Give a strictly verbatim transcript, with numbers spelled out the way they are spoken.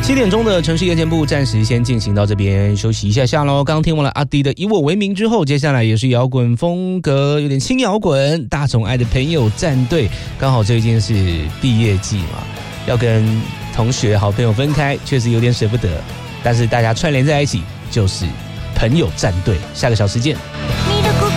七点钟的城市夜间部暂时先进行到这边，休息一下下咯。刚刚听完了阿迪的以我为名之后，接下来也是摇滚风格，有点轻摇滚，大宠爱的朋友战队。刚好最近是毕业季嘛，要跟同学好朋友分开，确实有点舍不得，但是大家串联在一起就是朋友战队。下个小时见。